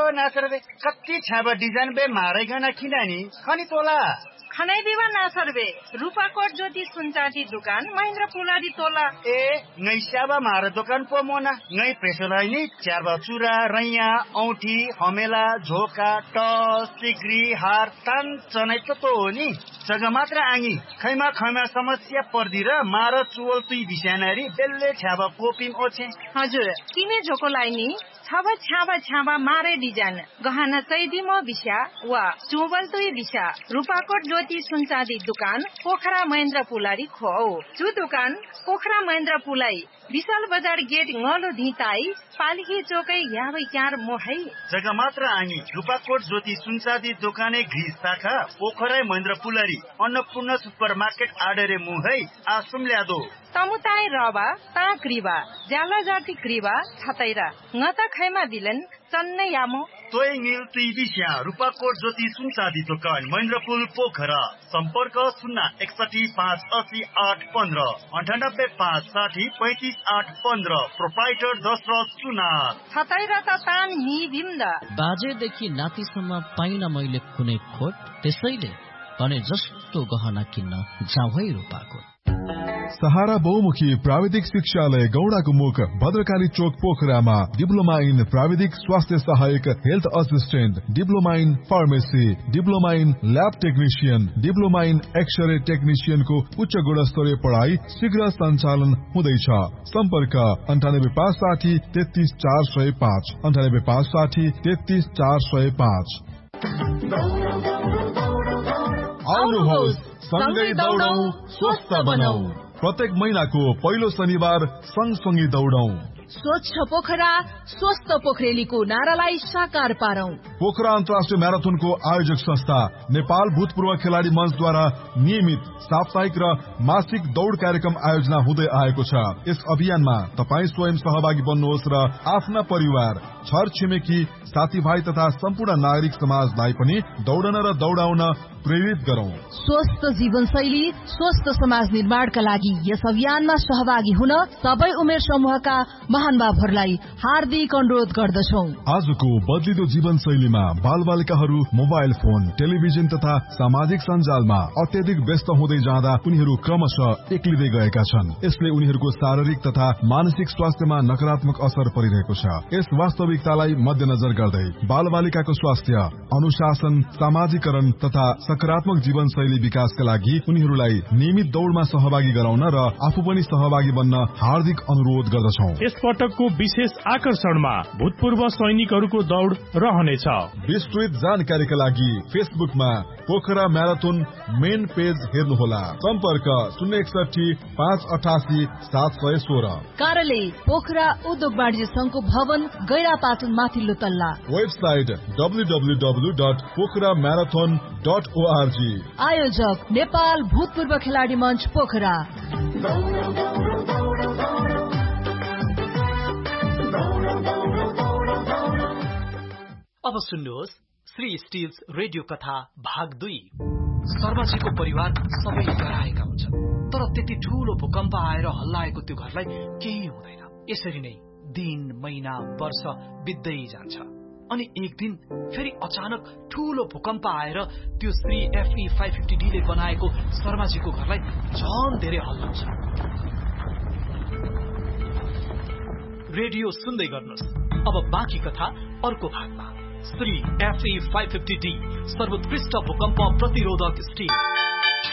नासरबे कति छाबा डिजाइन बे मारेगना खिनानी खनी तोला खनै दिवा नासरबे रूपाकोट ज्योति सुनचाँदी दुकान महेन्द्र पुलारी तोला ए ngै स्याबा मार दोकान पो मोना ngै प्रेसलाई नि च्यारबा चुरा रैया औठी हमेला झोका टस सिक्री हार तान चनै त हो नि जग्गा मात्र आङी खैमा समस्या पर्दी र मार चुवल तुई बिसानारी बेल्ले छ्याबा कोपिम ओछे हजुर किने झोकोलाई नि छाबा मारे डिजाइन गहना चैदिमो बिस्या वा चुवल तुई बिसा रूपाकोट ज्योति सुनचाँदी दुकान पोखरा महेन्द्र पुलारी खो चु दुकान पोखरा महेन्द्र पुलाई विशाल बजार गेट ngolo धिताई पालिकी चोकै याबै क्यार मोहै जग्गा मात्र आङी रूपाकोट ज्योति सुनचाँदी दोकाने घिस शाखा पोखरा महेन्द्र पुलारी अन्नपूर्ण सुपरमार्केट आडरे मुहै आसुम ल्यादो तमुताई रबा ता क्रिबा ज्याला जाति क्रिबा छतैरा ngata खैमा बिलन चन्नै यामो तोय ङिल तुई बिस्या रूपाकोट ज्योति सुनचाँदी दोकान महेन्द्रपुल पोखरा सम्पर्क 061580815 9856053815 प्रोप्राइटर दशरथ सुनार छतैरा त तान नि बिम्दा बाजेदेखि नातिसम्म पाइन मैले कुनै खोट त्यसैले भने जस्तो गहना किन्न जाऊ है रूपाकोट सहारा बहुमुखी प्राविधिक शिक्षालय गौडाको मुख भद्रकाली चोक पोखरामा डिप्लोमा इन प्राविधिक स्वास्थ्य सहायक health assistant diploma in pharmacy diploma in lab technician diploma in x-ray टेक्निशियनको उच्च गुणस्तरीय पढाइ शीघ्र सञ्चालन हुँदैछ सम्पर्क 9856 33405 9856 33405 आउनुहोस् सँगै दौडौं स्वस्थ बनौं प्रत्येक महिनाको पहिलो शनिबार सँगसँगै दौडौं स्वच्छ पोखरा स्वस्थ पोखरेलीको नारालाई साकार पारौं पोखरा अन्तर्राष्ट्रिय म्याराथनको आयोजक संस्था नेपाल भूतपूर्व खेलाडी मञ्चद्वारा नियमित साप्ताहिक र मासिक दौड कार्यक्रम आयोजना हुँदै आएको छ यस अभियानमा तपाई स्वयं सहभागी बन्नुहोस् र आफ्ना परिवार छर छिमेकी साथीभाइ तथा सम्पूर्ण नागरिक समाजलाई पनि दौडन र दौडाउन प्रेरित गरौं स्वस्थ जीवनशैली स्वस्थ समाज निर्माणका लागि यस अभियानमा सहभागी हुन सबै उमेर समूहका महानुभावहरूलाई हार्दिक अनुरोध गर्दछौं आजको बदलिदो जीवनशैलीमा बालबालिकाहरू मोबाइल फोन टेलिभिजन तथा सामाजिक सञ्जालमा अत्यधिक व्यस्त हुँदै जाँदा उनीहरू क्रमशः एक्लिँदै गएका छन् यसले उनीहरूको शारीरिक तथा मानसिक स्वास्थ्यमा नकारात्मक असर परिरहेको छ यस वास्तविकतालाई मध्यनजर गर्दै बालबालिकाको स्वास्थ्य अनुशासन सामाजिकरण तथा सकारात्मक जीवनशैली विकासका लागि उनीहरूलाई नियमित दौडमा सहभागी गराउन र आफू पनि सहभागी बन्न हार्दिक अनुरोध गर्दछौं यस पटकको विशेष आकर्षणमा भूतपूर्व सैनिकहरूको दौड रहनेछ विस्तृत जानकारीका लागि फेसबुकमा पोखरा म्याराथन मेन पेज हेर्नुहोला सम्पर्क 061 588 716 कार्यालय पोखरा उद्योग वाणिज्य संघको भवन गैरापाटन माथिल्लो तल्ला वेबसाइट www.pokhramarathon.org आयोजक नेपाल भूतपूर्व खेलाडी मञ्च पोखरा अब सुन्नुहोस् श्री स्टिल्स रेडियो कथा भाग 2 शर्माजीको परिवार सबै डराएका हुन्छन् तर त्यति ठूलो भूकम्प आएर हल्लाएको त्यो घरलाई केही हुँदैन यसरी नै दिन महिना वर्ष बित्दै जान्छ अनि एक दिन फेरि अचानक ठूलो भूकम्प आएर त्यो श्री FE 550D ले बनाएको शर्माजीको घरलाई झन धेरै हल्लाउँछ रेडियो सुन्दै गर्नुहोस् अब बाँकी कथा अर्को भागमा श्री FE 550D सर्वोत्कृष्ट भूकम्प प्रतिरोधक स्टिल